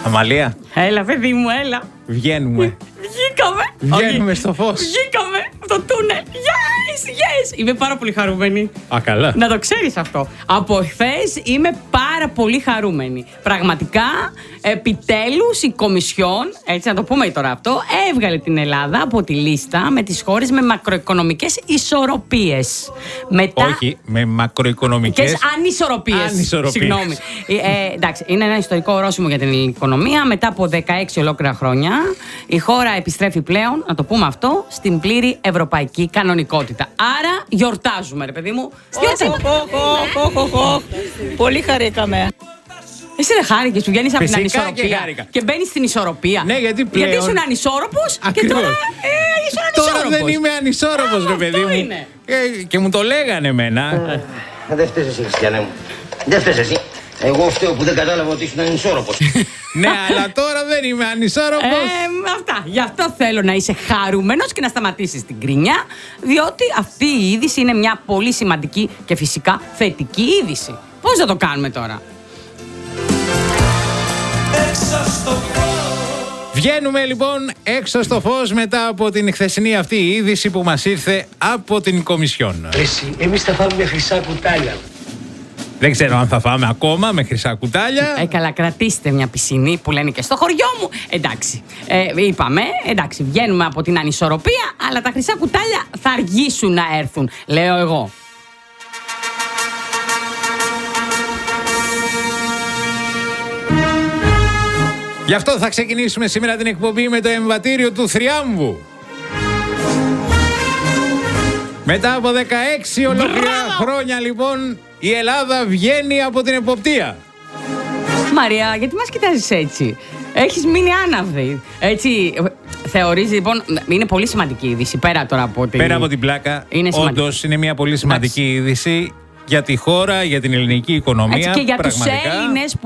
Αμαλία. Έλα, παιδί μου, έλα. Βγαίνουμε. Βγήκαμε στο φως. Βγήκαμε από το τούνελ. Yes. Είμαι πάρα πολύ χαρούμενη. Α, καλά. Να το ξέρεις αυτό. Από χθες είμαι πάρα πολύ χαρούμενη. Πραγματικά, επιτέλους η Κομισιόν, έτσι να το πούμε τώρα αυτό, έβγαλε την Ελλάδα από τη λίστα με τις χώρες με μακροοικονομικές ισορροπίες. Μετά... Όχι, με μακροοικονομικές ανισορροπίες. Συγγνώμη. Εντάξει, είναι ένα ιστορικό ορόσημο για την ελληνική οικονομία. Μετά από 16 ολόκληρα χρόνια, η χώρα επιστρέφει πλέον, να το πούμε αυτό, στην πλήρη ευρωπαϊκή κανονικότητα. Άρα γιορτάζουμε, ρε παιδί μου. Πολύ χαρήκαμε. Εσύ δεν χάρηκες που βγαίνεις από την ανισορροπία και μπαίνεις στην ισορροπία. Ναι, γιατί πλέον... Γιατί ήσουν ανισόρροπος και τώρα ήσουν ανισόρροπος. Τώρα δεν είμαι ανισόρροπος, ρε παιδί μου. Είναι. Και μου το λέγανε εμένα. Δεν φταίς εσύ, Χριστιανέ μου. Δεν φταίς εσύ. Εγώ φταίω που δεν κατάλαβα ότι ήσουν ανισόρροπος. Ναι, αλλά τώρα δεν είμαι ανισόρροπος. Αυτά. Γι' αυτό θέλω να είσαι χαρούμενος και να σταματήσεις την κρίνια, διότι αυτή η είδηση είναι μια πολύ σημαντική και φυσικά θετική είδηση. Πώς θα το κάνουμε τώρα? Βγαίνουμε λοιπόν έξω στο φως μετά από την χθεσινή αυτή είδηση που μας ήρθε από την Κομισιόν. Εσύ, εμείς θα φάμε χρυσά κουτάλια. Δεν ξέρω αν θα φάμε ακόμα με χρυσά κουτάλια. Καλά, κρατήστε μια πισινή που λένε και στο χωριό μου. Εντάξει, είπαμε, εντάξει, βγαίνουμε από την ανισορροπία, αλλά τα χρυσά κουτάλια θα αργήσουν να έρθουν, λέω εγώ. Γι' αυτό θα ξεκινήσουμε σήμερα την εκπομπή με το εμβατήριο του θριάμβου. Μετά από 16 ολόκληρα χρόνια λοιπόν η Ελλάδα βγαίνει από την εποπτεία. Μαρία, γιατί μας κοιτάζεις έτσι? Έχεις μείνει άναυδη. Έτσι, θεωρείς λοιπόν, είναι πολύ σημαντική είδηση πέρα τώρα από την... Πέρα από την πλάκα, όντως είναι μια πολύ σημαντική είδηση για τη χώρα, για την ελληνική οικονομία. Έτσι, και για πραγματικά. τους Έλληνες